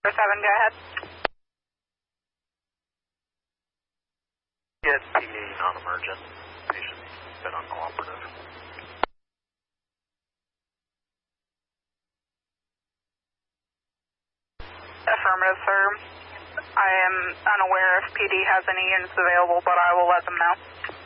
7, go ahead. Get PA non-emergent. Patient's been uncooperative. Affirmative, sir. I am unaware if PD has any units available, but I will let them know.